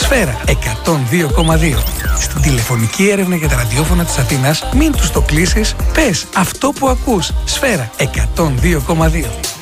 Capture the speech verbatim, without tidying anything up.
Σφαίρα εκατόν δύο κόμμα δύο. Στην τηλεφωνική έρευνα για τα ραδιόφωνα της Αθήνας, μην τους το κλείσεις, πες αυτό που ακούς. Σφαίρα εκατόν δύο κόμμα δύο.